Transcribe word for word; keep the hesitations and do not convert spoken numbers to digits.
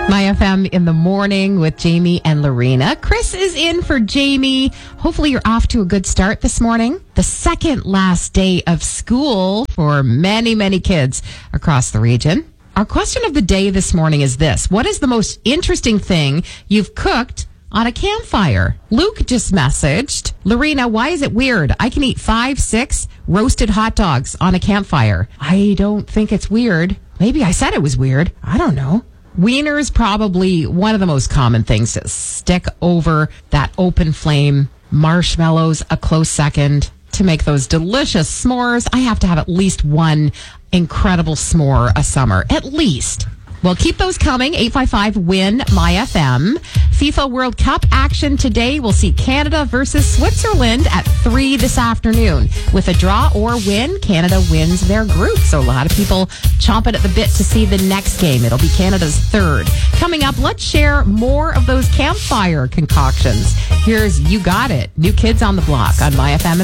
My F M in the morning with Jamie and Lorena. Chris is in for Jamie. Hopefully you're off to a good start this morning. The second last day of school for many, many kids across the region. Our question of the day this morning is this. What is the most interesting thing you've cooked on a campfire? Luke just messaged, Lorena, why is it weird? I can eat five, six roasted hot dogs on a campfire. I don't think it's weird. Maybe I said it was weird. I don't know. Wiener is probably one of the most common things to stick over that open flame. Marshmallows, a close second. To make those delicious s'mores, I have to have at least one incredible s'more a summer. At least. Well, keep those coming. eight five five, W I N, My F M. FIFA World Cup action today. We'll see Canada versus Switzerland at three this afternoon. With a draw or win, Canada wins their group. So a lot of people chomping at the bit to see the next game. It'll be Canada's third. Coming up, let's share more of those campfire concoctions. Here's You Got It. New Kids on the Block on My F M.